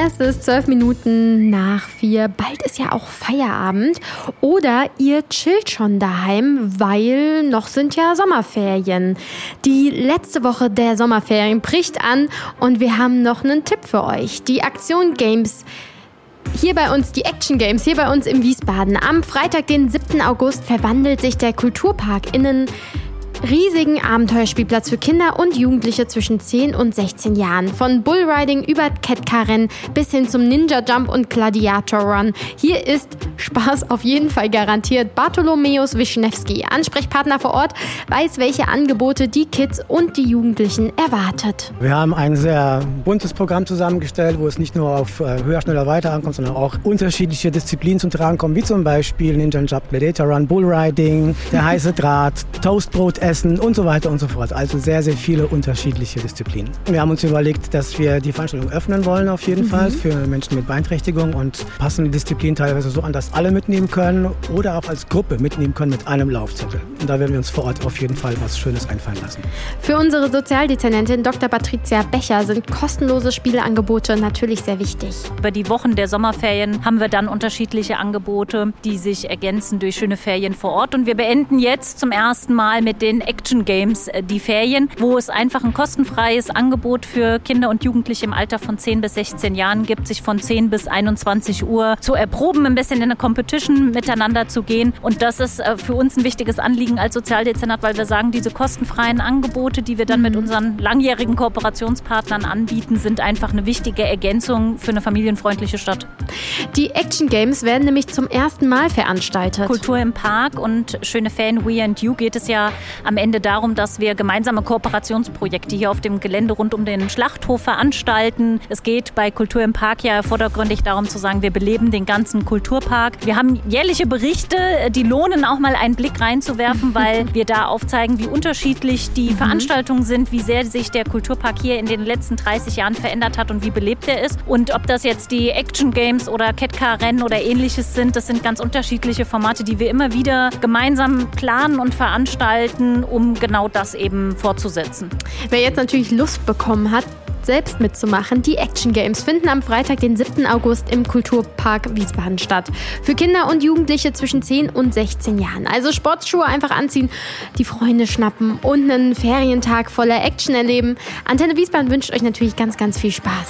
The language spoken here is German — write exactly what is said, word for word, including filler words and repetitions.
Es ist zwölf Minuten nach vier. Bald ist ja auch Feierabend. Oder ihr chillt schon daheim, weil noch sind ja Sommerferien. Die letzte Woche der Sommerferien bricht an und wir haben noch einen Tipp für euch. Die Aktion Games. Hier bei uns, die Action Games, hier bei uns in Wiesbaden. Am Freitag, den siebten August, verwandelt sich der Kulturpark in einen riesigen Abenteuerspielplatz für Kinder und Jugendliche zwischen zehn und sechzehn Jahren. Von Bullriding über Catcar-Rennen bis hin zum Ninja Jump und Gladiator Run. Hier ist Spaß auf jeden Fall garantiert. Bartholomäus Wischnewski, Ansprechpartner vor Ort, weiß, welche Angebote die Kids und die Jugendlichen erwartet. Wir haben ein sehr buntes Programm zusammengestellt, wo es nicht nur auf höher, schneller, weiter ankommt, sondern auch unterschiedliche Disziplinen zum Tragen kommen, wie zum Beispiel Ninja Jump, Gladiator Run, Bullriding, der heiße Draht, Toastbrot essen und so weiter und so fort. Also sehr, sehr viele unterschiedliche Disziplinen. Wir haben uns überlegt, dass wir die Veranstaltung öffnen wollen auf jeden mhm. Fall für Menschen mit Beeinträchtigung und passen die Disziplinen teilweise so an, dass alle mitnehmen können oder auch als Gruppe mitnehmen können mit einem Laufzettel. Und da werden wir uns vor Ort auf jeden Fall was Schönes einfallen lassen. Für unsere Sozialdezernentin Doktor Patricia Becher sind kostenlose Spieleangebote natürlich sehr wichtig. Über die Wochen der Sommerferien haben wir dann unterschiedliche Angebote, die sich ergänzen durch schöne Ferien vor Ort. Und wir beenden jetzt zum ersten Mal mit den Action Games die Ferien, wo es einfach ein kostenfreies Angebot für Kinder und Jugendliche im Alter von zehn bis sechzehn Jahren gibt, sich von zehn bis einundzwanzig Uhr zu erproben, ein bisschen in eine Competition miteinander zu gehen. Und das ist für uns ein wichtiges Anliegen als Sozialdezernat, weil wir sagen, diese kostenfreien Angebote, die wir dann mit unseren langjährigen Kooperationspartnern anbieten, sind einfach eine wichtige Ergänzung für eine familienfreundliche Stadt. Die Action Games werden nämlich zum ersten Mal veranstaltet. Kultur im Park und schöne Ferien We and You geht es ja am Ende darum, dass wir gemeinsame Kooperationsprojekte hier auf dem Gelände rund um den Schlachthof veranstalten. Es geht bei Kultur im Park ja vordergründig darum zu sagen, wir beleben den ganzen Kulturpark. Wir haben jährliche Berichte, die lohnen auch mal einen Blick reinzuwerfen, weil wir da aufzeigen, wie unterschiedlich die mhm. Veranstaltungen sind, wie sehr sich der Kulturpark hier in den letzten dreißig Jahren verändert hat und wie belebt er ist. Und ob das jetzt die Action Games oder Catcar-Rennen oder ähnliches sind, das sind ganz unterschiedliche Formate, die wir immer wieder gemeinsam planen und veranstalten, um genau das eben fortzusetzen. Wer jetzt natürlich Lust bekommen hat, selbst mitzumachen, die Action Games finden am Freitag, den siebten August im Kulturpark Wiesbaden statt. Für Kinder und Jugendliche zwischen zehn und sechzehn Jahren. Also Sportschuhe einfach anziehen, die Freunde schnappen und einen Ferientag voller Action erleben. Antenne Wiesbaden wünscht euch natürlich ganz, ganz viel Spaß.